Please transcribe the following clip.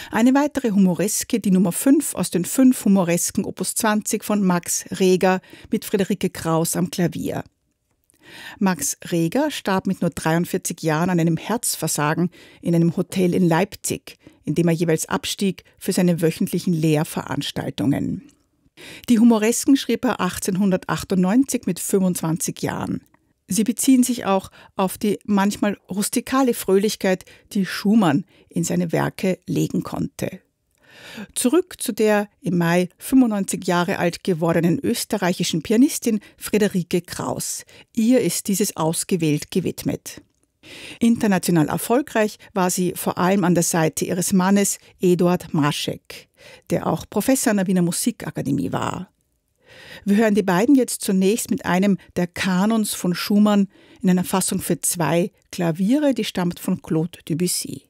Eine weitere Humoreske, die Nummer 5 aus den 5 Humoresken Opus 20 von Max Reger mit Friederike Kraus am Klavier. Max Reger starb mit nur 43 Jahren an einem Herzversagen in einem Hotel in Leipzig, in dem er jeweils abstieg für seine wöchentlichen Lehrveranstaltungen. Die Humoresken schrieb er 1898 mit 25 Jahren. Sie beziehen sich auch auf die manchmal rustikale Fröhlichkeit, die Schumann in seine Werke legen konnte. Zurück zu der im Mai 95 Jahre alt gewordenen österreichischen Pianistin Friederike Kraus. Ihr ist dieses ausgewählt gewidmet. International erfolgreich war sie vor allem an der Seite ihres Mannes Eduard Marschek, der auch Professor an der Wiener Musikakademie war. Wir hören die beiden jetzt zunächst mit einem der Kanons von Schumann in einer Fassung für 2 Klaviere, die stammt von Claude Debussy.